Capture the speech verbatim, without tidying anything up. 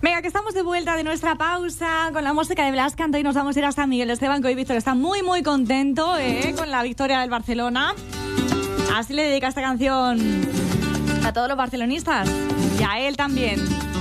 Venga, que estamos de vuelta de nuestra pausa con la música de Blas Cantó y nos vamos a ir a San Miguel de Esteban, que hoy Víctor está muy, muy contento ¿eh? con la victoria del Barcelona. Así le dedica esta canción a todos los barcelonistas y a él también.